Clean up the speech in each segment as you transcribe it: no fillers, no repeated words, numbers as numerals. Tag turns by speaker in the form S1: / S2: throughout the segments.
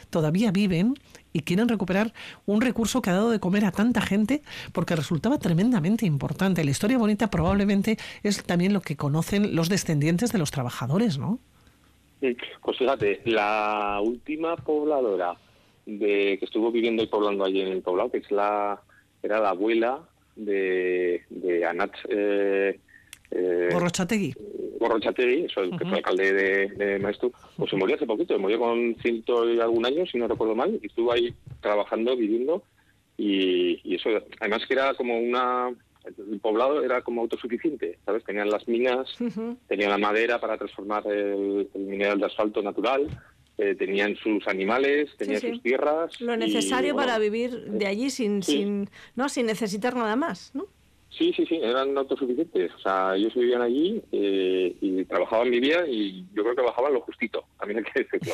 S1: todavía viven y quieren recuperar un recurso que ha dado de comer a tanta gente porque resultaba tremendamente importante. La historia bonita probablemente es también lo que conocen los descendientes de los trabajadores, ¿no?
S2: Sí, pues fíjate, la última pobladora que estuvo viviendo y poblando allí en el poblado, que era la abuela de Anat
S1: Gorrotxategi.
S2: Gorrotxategi, eso, el que fue alcalde de Maeztu, pues se murió hace poquito, se murió con 100 y algún años, si no recuerdo mal, y estuvo ahí trabajando, viviendo, y eso, además que era como el poblado era como autosuficiente, ¿sabes? Tenían las minas, tenían la madera para transformar el mineral de asfalto natural, tenían sus animales, tenían sus tierras.
S3: Lo necesario para vivir de allí sin necesitar nada más, ¿no?
S2: Sí, eran autosuficientes. O sea, ellos vivían allí y trabajaban, vivían, y yo creo que bajaban lo justito, también hay que decirlo.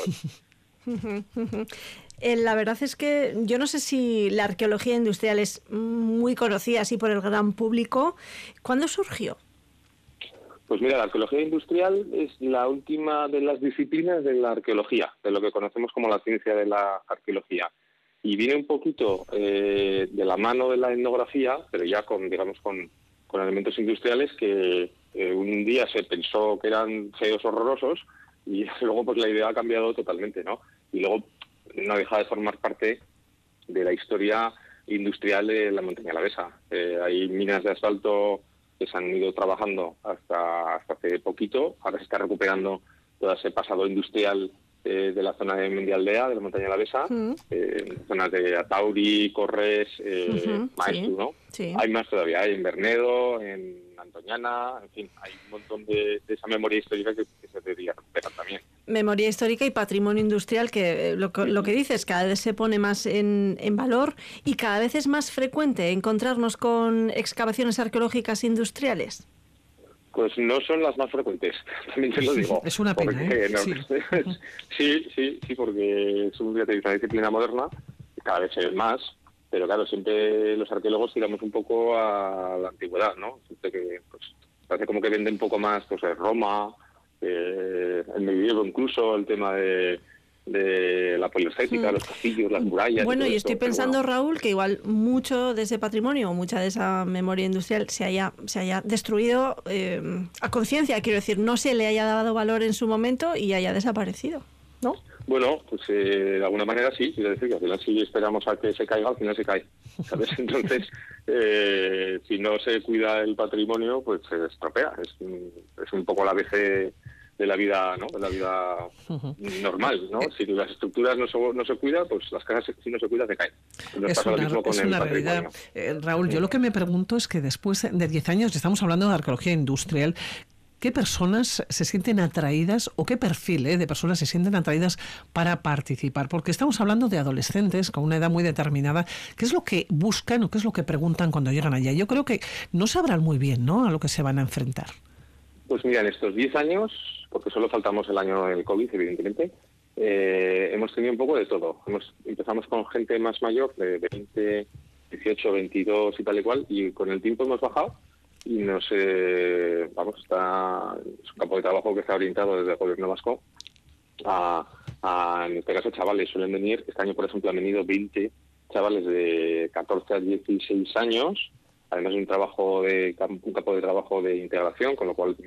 S3: La verdad es que yo no sé si la arqueología industrial es muy conocida así por el gran público. ¿Cuándo surgió?
S2: Pues mira, la arqueología industrial es la última de las disciplinas de la arqueología, de lo que conocemos como la ciencia de la arqueología. Y viene un poquito de la mano de la etnografía, pero ya con elementos industriales que un día se pensó que eran feos, horrorosos, y luego pues la idea ha cambiado totalmente, ¿no? Y luego no deja de formar parte de la historia industrial de la montaña alavesa. Hay minas de asfalto que se han ido trabajando hasta hace poquito. Ahora se está recuperando todo ese pasado industrial de la zona de Mendialdea, de la montaña alavesa, zonas de Atauri, Corres, Maeztu, ¿no? Sí. Hay más todavía, hay en Bernedo, en Antoñana, en fin, hay un montón de esa memoria histórica que se debería recuperar también.
S3: Memoria histórica y patrimonio industrial que lo que dices, cada vez se pone más en valor y cada vez es más frecuente encontrarnos con excavaciones arqueológicas industriales.
S2: Pues no son las más frecuentes, también te lo digo.
S1: Es una pena,
S2: porque, sí, porque es una disciplina moderna, cada vez se ve más, pero claro, siempre los arqueólogos tiramos un poco a la antigüedad, ¿no? Siempre que parece como que vende un poco más, pues Roma, el medievo incluso, el tema de la poliestética, los castillos, las murallas.
S3: Bueno, y estoy pensando,
S2: bueno,
S3: Raúl, que igual mucho de ese patrimonio, mucha de esa memoria industrial se haya destruido a conciencia, quiero decir, no se le haya dado valor en su momento y haya desaparecido, ¿no?
S2: Bueno, pues de alguna manera sí, quiero decir que al final si esperamos a que se caiga, al final se cae, ¿sabes? Entonces, si no se cuida el patrimonio, pues se estropea. Es un poco la ABC de la vida, ¿no? De la vida normal, ¿no? Si las estructuras no se cuidan, pues las casas, si no se cuidan, se caen.
S1: Es una realidad. Raúl, yo lo que me pregunto es que después de 10 años, estamos hablando de arqueología industrial, ¿qué personas se sienten atraídas o qué perfil de personas se sienten atraídas para participar? Porque estamos hablando de adolescentes con una edad muy determinada. ¿Qué es lo que buscan o qué es lo que preguntan cuando llegan allá? Yo creo que no sabrán muy bien, ¿no?, a lo que se van a enfrentar.
S2: Pues mira, en estos 10 años, porque solo faltamos el año del COVID, evidentemente, hemos tenido un poco de todo. Empezamos con gente más mayor, de 20, 18, 22 y tal y cual, y con el tiempo hemos bajado y es un campo de trabajo que está orientado desde el gobierno vasco en este caso, chavales suelen venir. Este año, por ejemplo, han venido 20 chavales de 14 a 16 años, además de un campo de trabajo de integración, con lo cual